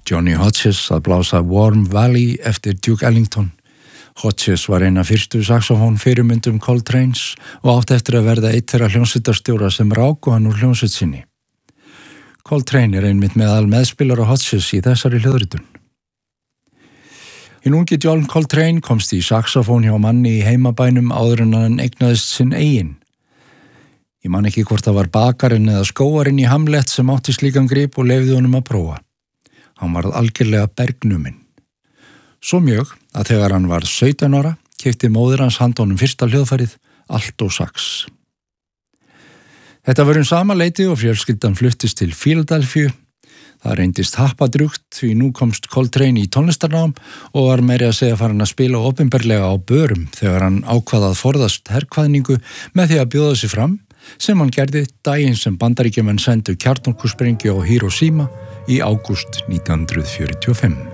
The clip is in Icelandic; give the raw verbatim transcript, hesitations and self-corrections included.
Johnny Hodges að blása Warm Valley eftir Duke Ellington. Hodges var eina fyrstu saxofón fyrirmyndum Coltrane's og átti eftir að verða eitt þeirra hljómsveitarstjóra sem ráku hann úr hljómsveit sinni. Coltrane er einmitt meðal meðspilara Hodges í þessari hljóðritun. Hinn ungi John Coltrane komst í saxofón hjá manni í heimabænum áður en hann eignaðist sinn eigin. Ég man ekki hvort það var bakarinn eða skóarinn í Hamlet sem átti slíkan grip og leyfði honum að prófa. Hann varð algjörlega bergnuminn. Svo mjög að þegar hann var sautján ára keypti móðir hans handa honum fyrsta hljóðfærið, Alto Sax. Þetta var um sama leyti og fjölskyldan fluttist til Philadelphia. Það reyndist happadrugt því nú komst Coltrane í tónlistarnám og var meiri að segja farin að spila opinberlega á börum þegar hann ákvað að forðast herkvaðningu með því að bjóða sig fram, sem hann gerði daginn sem Bandaríkjamenn sendu kjarnorkusprengju á Hiroshima í ágúst nítján hundruð fjörutíu og fimm.